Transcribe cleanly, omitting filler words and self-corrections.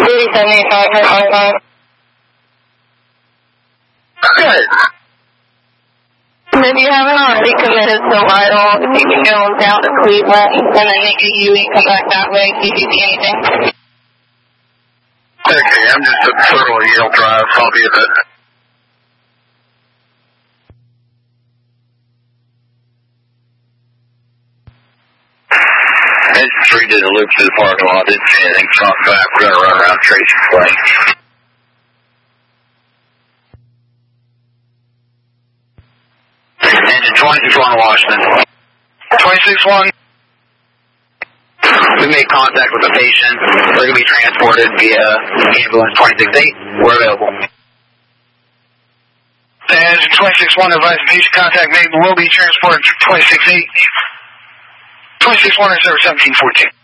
3785. Good. And if you haven't already committed to Vital, if you can go down to Cleveland and then make a UE, come back that way, see if you see anything. Okay, I'm just at Fertile Yale Drive, so I'll be a bit. Engine 3 did a loop through the parking lot, didn't see anything, front back, we're going to run around Tracy Lane. Engine 26-1 Washington. 26-1. We made contact with the patient. They're going to be transported via ambulance 26-8. We're available. Engine 26-1, advise patient contact made will be transported to 26-8. 26-1 is over 1714.